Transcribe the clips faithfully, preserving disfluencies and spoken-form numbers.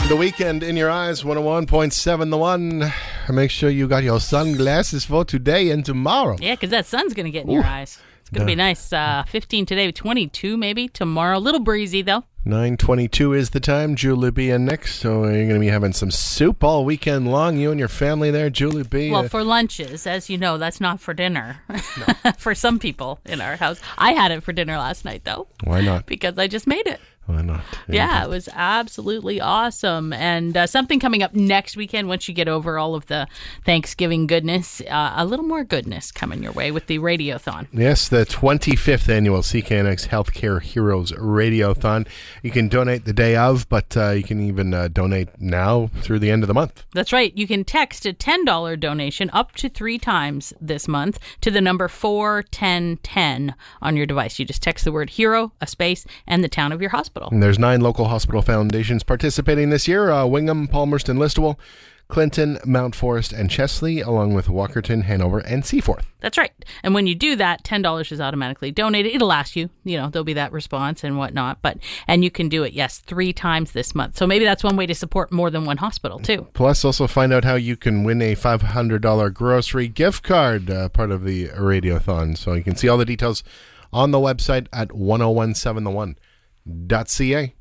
The Weekend in your eyes, one oh one point seven The One. Make sure you got your sunglasses for today and tomorrow. Yeah, because that sun's going to get in Ooh. your eyes. It's going to be nice. Uh, fifteen today, twenty-two maybe tomorrow. A little breezy, though. nine twenty-two is the time. Julie B. and Nick. So you're going to be having some soup all weekend long. You and your family there, Julie B. Well, for lunches, as you know, that's not for dinner. No. For some people in our house. I had it for dinner last night, though. Why not? Because I just made it. Why not? Yeah, yeah, it was absolutely awesome. And uh, something coming up next weekend, once you get over all of the Thanksgiving goodness, uh, a little more goodness coming your way with the Radiothon. Yes, the twenty-fifth annual C K N X Healthcare Heroes Radiothon. You can donate the day of, but uh, you can even uh, donate now through the end of the month. That's right. You can text a ten dollars donation up to three times this month to the number four ten ten on your device. You just text the word hero, a space, and the town of your hospital. And there's nine local hospital foundations participating this year. Uh, Wingham, Palmerston, Listowel, Clinton, Mount Forest, and Chesley, along with Walkerton, Hanover, and Seaforth. That's right. And when you do that, ten dollars is automatically donated. It'll ask you, you know, there'll be that response and whatnot. But and you can do it, yes, three times this month. So maybe that's one way to support more than one hospital, too. Plus, also find out how you can win a five hundred dollars grocery gift card, uh, part of the Radiothon. So you can see all the details on the website at ten seventeen the one dot c a.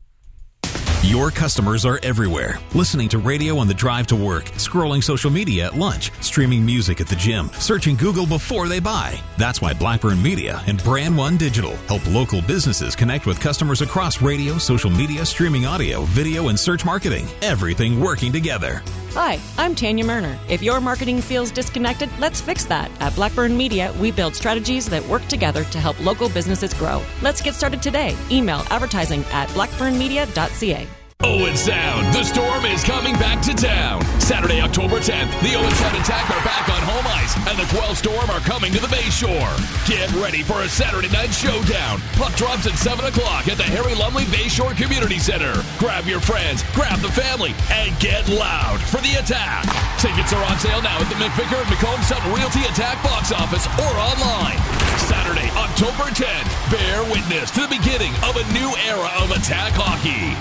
Your customers are everywhere, listening to radio on the drive to work, scrolling social media at lunch, streaming music at the gym, searching Google before they buy. That's why Blackburn Media and Brand One Digital help local businesses connect with customers across radio, social media, streaming audio, video, and search marketing. Everything working together. Hi, I'm Tanya Murner. If your marketing feels disconnected, let's fix that. At Blackburn Media, we build strategies that work together to help local businesses grow. Let's get started today. Email advertising at blackburn media dot c a. Owen Sound, the Storm is coming back to town. Saturday, October tenth, the Owen Sound Attack are back on home ice, and the Quell Storm are coming to the Bay Shore. Get ready for a Saturday night showdown. Puck drops at seven o'clock at the Harry Lumley Bay Shore Community Center. Grab your friends, grab the family, and get loud for the Attack. Tickets are on sale now at the McVicker and McComb Sutton Realty Attack box office or online. Saturday, October tenth, bear witness to the beginning of a new era of Attack hockey.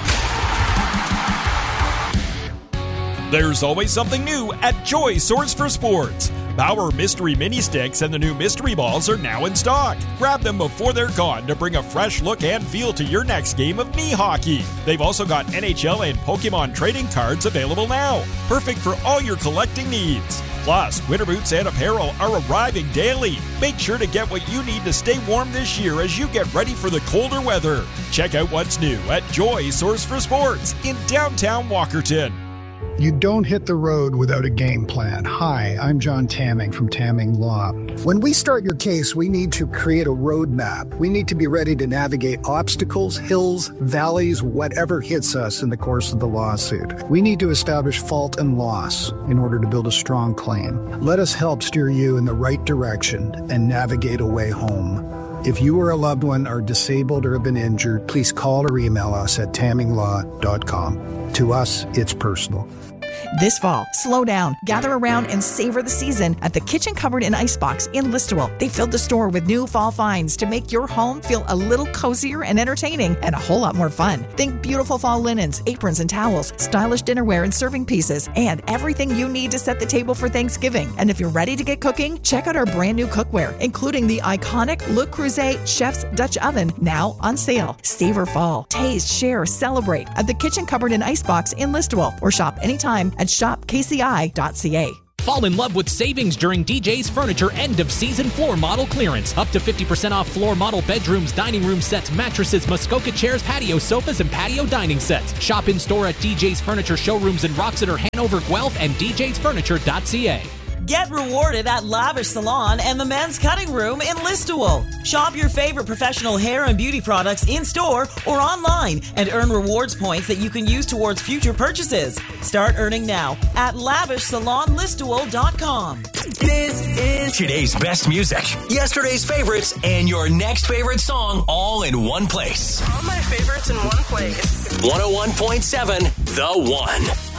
There's always something new at Joy Source for Sports. Bauer Mystery Mini Sticks and the new Mystery Balls are now in stock. Grab them before they're gone to bring a fresh look and feel to your next game of knee hockey. They've also got N H L and Pokemon trading cards available now. Perfect for all your collecting needs. Plus, winter boots and apparel are arriving daily. Make sure to get what you need to stay warm this year as you get ready for the colder weather. Check out what's new at Joy Source for Sports in downtown Walkerton. You don't hit the road without a game plan. Hi, I'm John Tamming from Tamming Law. When we start your case, we need to create a roadmap. We need to be ready to navigate obstacles, hills, valleys, whatever hits us in the course of the lawsuit. We need to establish fault and loss in order to build a strong claim. Let us help steer you in the right direction and navigate a way home. If you or a loved one are disabled or have been injured, please call or email us at tamming law dot com. To us, it's personal. This fall, slow down, gather around, and savor the season at the Kitchen Cupboard and Icebox in Listowel. They filled the store with new fall finds to make your home feel a little cozier and entertaining and a whole lot more fun. Think beautiful fall linens, aprons and towels, stylish dinnerware and serving pieces, and everything you need to set the table for Thanksgiving. And if you're ready to get cooking, check out our brand new cookware, including the iconic Le Creuset Chef's Dutch Oven, now on sale. Savor fall. Taste, share, celebrate at the Kitchen Cupboard and Icebox in Listowel, or shop anytime at shop k c i dot c a. Fall in love with savings during D J's Furniture end-of-season floor model clearance. Up to fifty percent off floor model bedrooms, dining room sets, mattresses, Muskoka chairs, patio sofas, and patio dining sets. Shop in-store at D J's Furniture showrooms in Roxeter, Hanover, Guelph, and d j's furniture dot c a. Get rewarded at Lavish Salon and the Men's Cutting Room in Listowel. Shop your favorite professional hair and beauty products in-store or online and earn rewards points that you can use towards future purchases. Start earning now at lavish salon listowel dot com. This is today's best music, yesterday's favorites, and your next favorite song all in one place. All my favorites in one place. one oh one point seven The One.